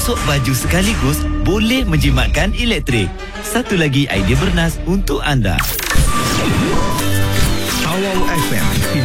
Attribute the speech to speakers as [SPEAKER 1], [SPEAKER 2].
[SPEAKER 1] Gosok baju sekaligus boleh menjimatkan elektrik. Satu lagi idea bernas untuk anda.
[SPEAKER 2] Awal FM